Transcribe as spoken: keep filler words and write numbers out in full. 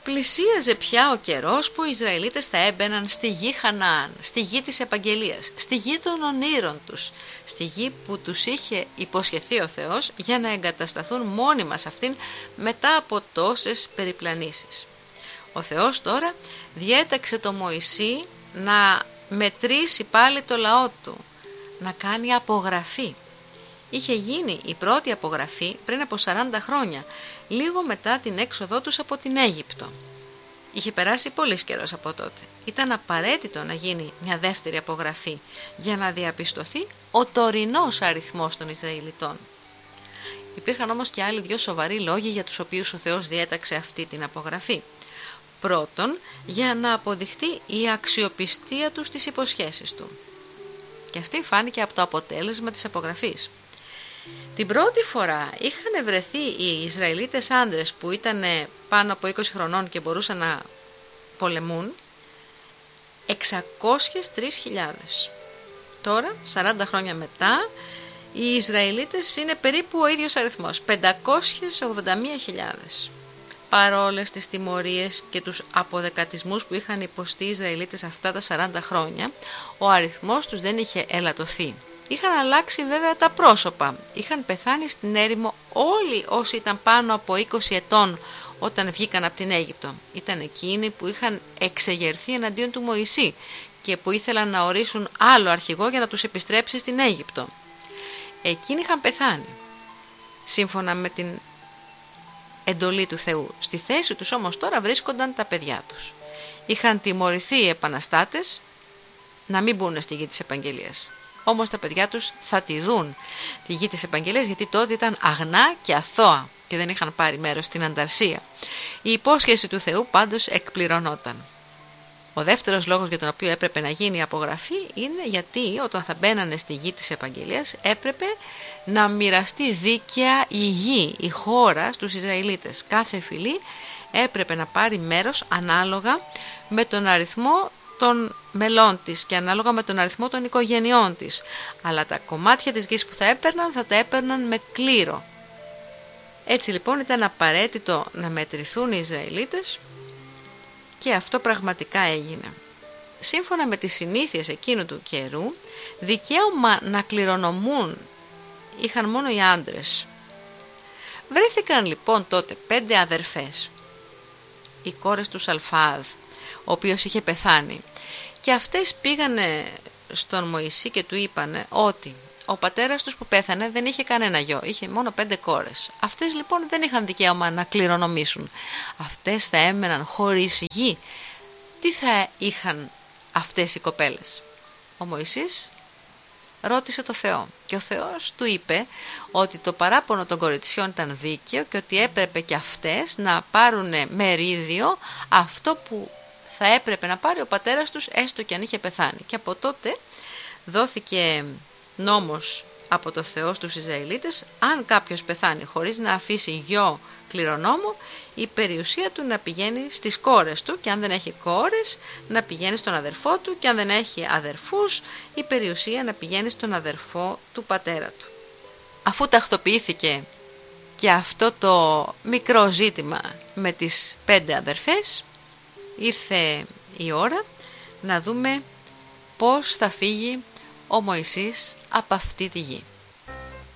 Πλησίαζε πια ο καιρός που οι Ισραηλίτες θα έμπαιναν στη γη Χαναάν, στη γη της επαγγελίας, στη γη των ονείρων τους, στη γη που τους είχε υποσχεθεί ο Θεός για να εγκατασταθούν μόνιμα σε αυτήν μετά από τόσες περιπλανήσεις. Ο Θεός τώρα διέταξε το Μωυσή να μετρήσει πάλι το λαό του, να κάνει απογραφή. Είχε γίνει η πρώτη απογραφή πριν από σαράντα χρόνια, λίγο μετά την έξοδό τους από την Αίγυπτο. Είχε περάσει πολύς καιρός από τότε. Ήταν απαραίτητο να γίνει μια δεύτερη απογραφή για να διαπιστωθεί ο τωρινός αριθμός των Ισραηλιτών. Υπήρχαν όμως και άλλοι δύο σοβαροί λόγοι για τους οποίους ο Θεός διέταξε αυτή την απογραφή. Πρώτον, για να αποδειχτεί η αξιοπιστία του στις υποσχέσεις του. Και αυτή φάνηκε από το αποτέλεσμα της απογραφής. Την πρώτη φορά είχαν βρεθεί οι Ισραηλίτες άντρες που ήταν πάνω από είκοσι χρονών και μπορούσαν να πολεμούν εξακόσιες τρεις χιλιάδες. Τώρα, σαράντα χρόνια μετά, οι Ισραηλίτες είναι περίπου ο ίδιος αριθμός, πεντακόσιες ογδόντα μία χιλιάδες. Παρόλες τις τιμωρίες και τους αποδεκατισμούς που είχαν υποστεί οι Ισραηλίτες αυτά τα σαράντα χρόνια, ο αριθμός τους δεν είχε ελαττωθεί. Είχαν αλλάξει βέβαια τα πρόσωπα. Είχαν πεθάνει στην έρημο όλοι όσοι ήταν πάνω από είκοσι ετών όταν βγήκαν από την Αίγυπτο. Ήταν εκείνοι που είχαν εξεγερθεί εναντίον του Μωυσή και που ήθελαν να ορίσουν άλλο αρχηγό για να τους επιστρέψει στην Αίγυπτο. Εκείνοι είχαν πεθάνει, σύμφωνα με την εντολή του Θεού. Στη θέση τους όμως τώρα βρίσκονταν τα παιδιά τους. Είχαν τιμωρηθεί οι επαναστάτες να μην μπουν στη γη της επαγγελίας. Όμως τα παιδιά τους θα τη δουν τη γη της επαγγελίας, γιατί τότε ήταν αγνά και αθώα και δεν είχαν πάρει μέρος στην ανταρσία. Η υπόσχεση του Θεού πάντως εκπληρωνόταν. Ο δεύτερος λόγος για τον οποίο έπρεπε να γίνει η απογραφή είναι γιατί όταν θα μπαίνανε στη γη της επαγγελίας έπρεπε να μοιραστεί δίκαια η γη, η χώρα στους Ισραηλίτες. Κάθε φυλή έπρεπε να πάρει μέρος ανάλογα με τον αριθμό των μελών της και ανάλογα με τον αριθμό των οικογενειών της. Αλλά τα κομμάτια της γης που θα έπαιρναν θα τα έπαιρναν με κλήρο. Έτσι λοιπόν ήταν απαραίτητο να μετρηθούν οι Ισραηλίτες και αυτό πραγματικά έγινε. Σύμφωνα με τις συνήθειες εκείνου του καιρού, δικαίωμα να κληρονομούν είχαν μόνο οι άντρες. Βρέθηκαν λοιπόν τότε πέντε αδερφές, οι κόρες του Σαλφάδ, ο οποίος είχε πεθάνει, και αυτές πήγανε στον Μωυσή και του είπανε ότι ο πατέρας τους που πέθανε δεν είχε κανένα γιο, είχε μόνο πέντε κόρες. Αυτές λοιπόν δεν είχαν δικαίωμα να κληρονομήσουν. Αυτές θα έμεναν χωρίς γη. Τι θα είχαν αυτές οι κοπέλες? Ο Μωυσής ρώτησε το Θεό και ο Θεός του είπε ότι το παράπονο των κοριτσιών ήταν δίκαιο και ότι έπρεπε και αυτές να πάρουν μερίδιο αυτό που θα έπρεπε να πάρει ο πατέρας τους, έστω και αν είχε πεθάνει. Και από τότε δόθηκε νόμος από το Θεό στους Ισραηλίτες, αν κάποιος πεθάνει χωρίς να αφήσει γιο κληρονόμο, η περιουσία του να πηγαίνει στις κόρες του, και αν δεν έχει κόρες να πηγαίνει στον αδερφό του, και αν δεν έχει αδερφούς η περιουσία να πηγαίνει στον αδερφό του πατέρα του. Αφού τακτοποιήθηκε και αυτό το μικρό ζήτημα με τις πέντε αδερφές, ήρθε η ώρα να δούμε πώς θα φύγει ο Μωυσής από αυτή τη γη.